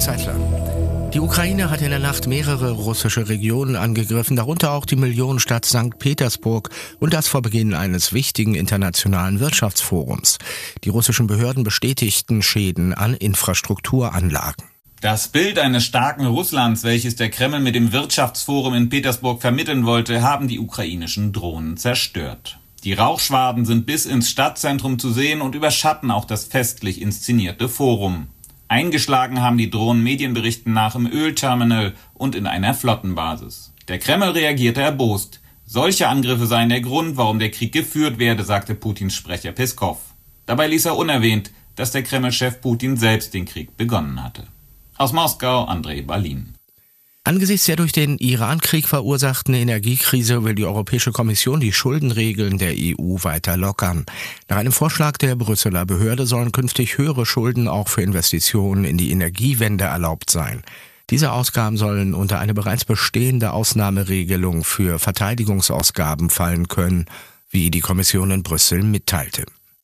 Zeitler. Die Ukraine hat in der Nacht mehrere russische Regionen angegriffen, darunter auch die Millionenstadt St. Petersburg und das vor Beginn eines wichtigen internationalen Wirtschaftsforums. Die russischen Behörden bestätigten Schäden an Infrastrukturanlagen. Das Bild eines starken Russlands, welches der Kreml mit dem Wirtschaftsforum in Petersburg vermitteln wollte, haben die ukrainischen Drohnen zerstört. Die Rauchschwaden sind bis ins Stadtzentrum zu sehen und überschatten auch das festlich inszenierte Forum. Eingeschlagen haben die Drohnen Medienberichten nach im Ölterminal und in einer Flottenbasis. Der Kreml reagierte erbost. Solche Angriffe seien der Grund, warum der Krieg geführt werde, sagte Putins Sprecher Peskov. Dabei ließ er unerwähnt, dass der Kreml-Chef Putin selbst den Krieg begonnen hatte. Aus Moskau, Andrei Balin. Angesichts der durch den Iran-Krieg verursachten Energiekrise will die Europäische Kommission die Schuldenregeln der EU weiter lockern. Nach einem Vorschlag der Brüsseler Behörde sollen künftig höhere Schulden auch für Investitionen in die Energiewende erlaubt sein. Diese Ausgaben sollen unter eine bereits bestehende Ausnahmeregelung für Verteidigungsausgaben fallen können, wie die Kommission in Brüssel mitteilte.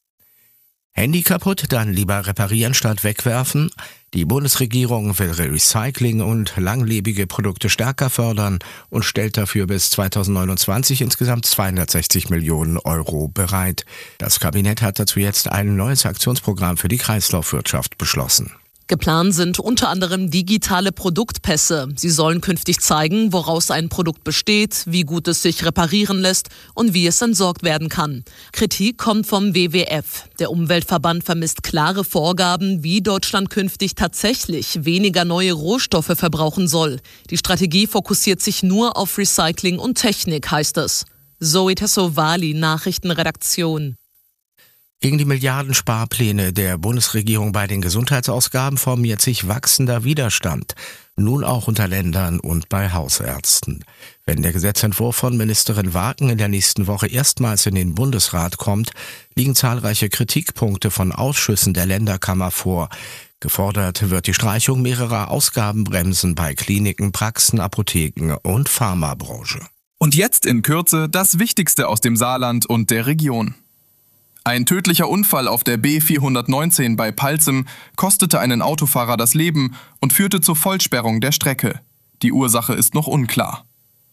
Handy kaputt, dann lieber reparieren statt wegwerfen. Die Bundesregierung will Recycling und langlebige Produkte stärker fördern und stellt dafür bis 2029 insgesamt 260 Millionen Euro bereit. Das Kabinett hat dazu jetzt ein neues Aktionsprogramm für die Kreislaufwirtschaft beschlossen. Geplant sind unter anderem digitale Produktpässe. Sie sollen künftig zeigen, woraus ein Produkt besteht, wie gut es sich reparieren lässt und wie es entsorgt werden kann. Kritik kommt vom WWF. Der Umweltverband vermisst klare Vorgaben, wie Deutschland künftig tatsächlich weniger neue Rohstoffe verbrauchen soll. Die Strategie fokussiert sich nur auf Recycling und Technik, heißt es. Zoe Tassovali, Nachrichtenredaktion. Gegen die Milliardensparpläne der Bundesregierung bei den Gesundheitsausgaben formiert sich wachsender Widerstand, nun auch unter Ländern und bei Hausärzten. Wenn der Gesetzentwurf von Ministerin Waken in der nächsten Woche erstmals in den Bundesrat kommt, liegen zahlreiche Kritikpunkte von Ausschüssen der Länderkammer vor. Gefordert wird die Streichung mehrerer Ausgabenbremsen bei Kliniken, Praxen, Apotheken und Pharmabranche. Und jetzt in Kürze das Wichtigste aus dem Saarland und der Region. Ein tödlicher Unfall auf der B419 bei Palzem kostete einen Autofahrer das Leben und führte zur Vollsperrung der Strecke. Die Ursache ist noch unklar.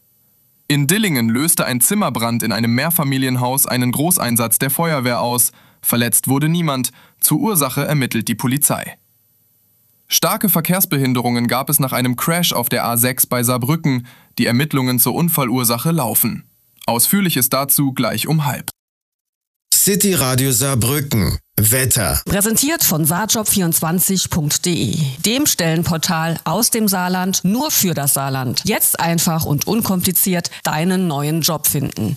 In Dillingen löste ein Zimmerbrand in einem Mehrfamilienhaus einen Großeinsatz der Feuerwehr aus. Verletzt wurde niemand. Zur Ursache ermittelt die Polizei. Starke Verkehrsbehinderungen gab es nach einem Crash auf der A6 bei Saarbrücken. Die Ermittlungen zur Unfallursache laufen. Ausführliches dazu gleich um 12:30. City Radio Saarbrücken. Wetter. Präsentiert von saarjob24.de, dem Stellenportal aus dem Saarland nur für das Saarland. Jetzt einfach und unkompliziert deinen neuen Job finden.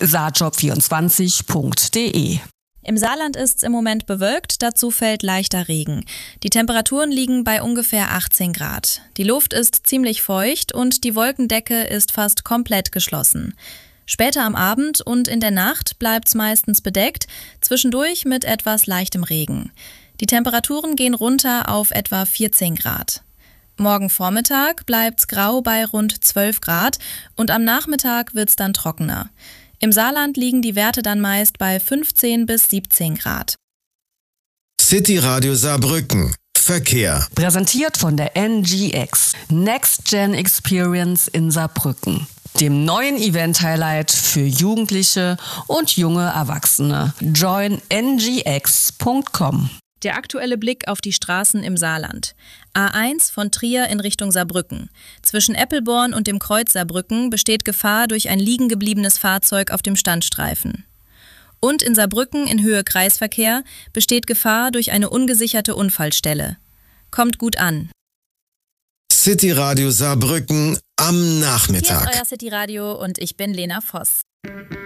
saarjob24.de. Im Saarland ist es im Moment bewölkt, dazu fällt leichter Regen. Die Temperaturen liegen bei ungefähr 18 Grad. Die Luft ist ziemlich feucht und die Wolkendecke ist fast komplett geschlossen. Später am Abend und in der Nacht bleibt's meistens bedeckt, zwischendurch mit etwas leichtem Regen. Die Temperaturen gehen runter auf etwa 14 Grad. Morgen Vormittag bleibt's grau bei rund 12 Grad und am Nachmittag wird's dann trockener. Im Saarland liegen die Werte dann meist bei 15 bis 17 Grad. City Radio Saarbrücken. Verkehr. Präsentiert von der NGX, Next Gen Experience in Saarbrücken, dem neuen Event-Highlight für Jugendliche und junge Erwachsene. Join ngx.com. Der aktuelle Blick auf die Straßen im Saarland. A1 von Trier in Richtung Saarbrücken. Zwischen Eppelborn und dem Kreuz Saarbrücken besteht Gefahr durch ein liegen gebliebenes Fahrzeug auf dem Standstreifen. Und in Saarbrücken in Höhe Kreisverkehr besteht Gefahr durch eine ungesicherte Unfallstelle. Kommt gut an. City Radio Saarbrücken am Nachmittag. Hier ist euer City Radio und ich bin Lena Voss.